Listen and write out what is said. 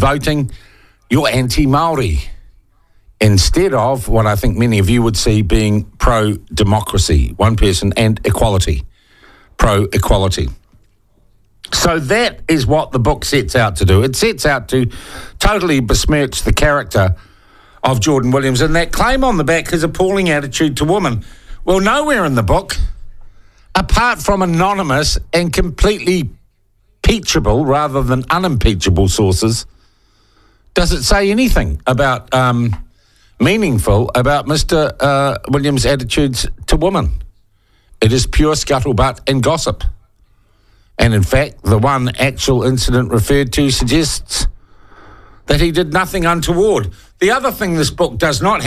voting, you're anti-Māori, instead of what I think many of you would see being pro-democracy, one person, and equality, pro-equality. So that is what the book sets out to do. It sets out to totally besmirch the character of Jordan Williams, and that claim on the back, his appalling attitude to women. Well, nowhere in the book, apart from anonymous and completely peachable rather than unimpeachable sources, does it say anything about meaningful about Mr. Williams' attitudes to women. It is pure scuttlebutt and gossip. And in fact, the one actual incident referred to suggests that he did nothing untoward. The other thing this book does not